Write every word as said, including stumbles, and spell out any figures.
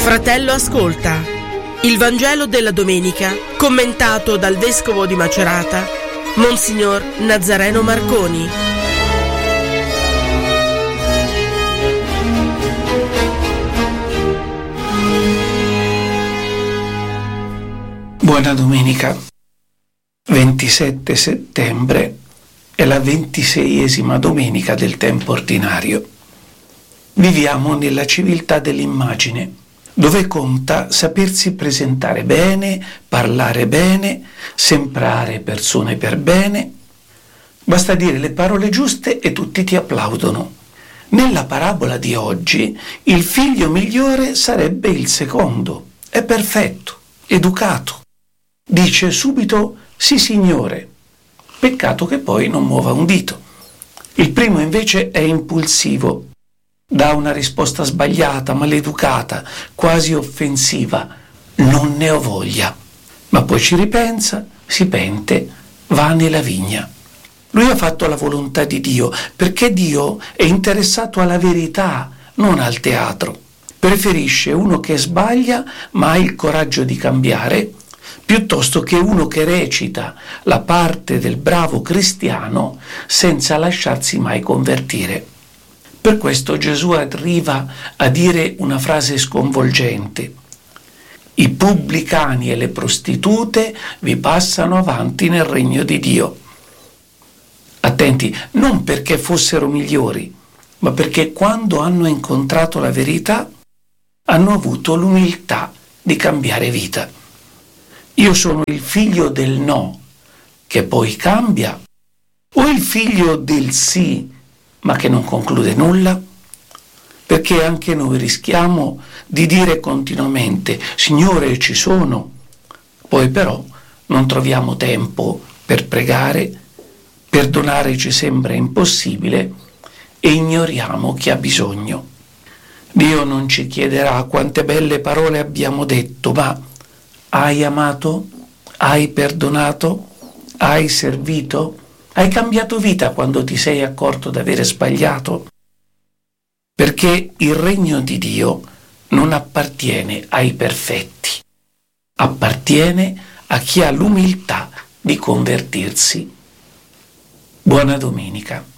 Fratello ascolta, il Vangelo della domenica commentato dal Vescovo di Macerata, Monsignor Nazareno Marconi. Buona domenica, ventisette settembre è la ventiseiesima domenica del tempo ordinario. Viviamo nella civiltà dell'immagine, dove conta sapersi presentare bene, parlare bene, sembrare persone per bene. Basta dire le parole giuste e tutti ti applaudono. Nella parabola di oggi, il figlio migliore sarebbe il secondo. È perfetto, educato. Dice subito sì signore. Peccato che poi non muova un dito. Il primo invece è impulsivo. Dà una risposta sbagliata, maleducata, quasi offensiva. Non ne ho voglia. Ma poi ci ripensa, si pente, va nella vigna. Lui ha fatto la volontà di Dio, perché Dio è interessato alla verità, non al teatro. Preferisce uno che sbaglia, ma ha il coraggio di cambiare, piuttosto che uno che recita la parte del bravo cristiano senza lasciarsi mai convertire. Per questo Gesù arriva a dire una frase sconvolgente: i pubblicani e le prostitute vi passano avanti nel regno di Dio. Attenti, non perché fossero migliori, ma perché quando hanno incontrato la verità hanno avuto l'umiltà di cambiare vita. Io sono il figlio del no, che poi cambia, o il figlio del sì, ma che non conclude nulla? Perché anche noi rischiamo di dire continuamente Signore, ci sono, poi però non troviamo tempo per pregare, perdonare ci sembra impossibile e ignoriamo chi ha bisogno. Dio non ci chiederà quante belle parole abbiamo detto, ma hai amato? Hai perdonato? Hai servito? Hai cambiato vita quando ti sei accorto di avere sbagliato? Perché il regno di Dio non appartiene ai perfetti, appartiene a chi ha l'umiltà di convertirsi. Buona domenica.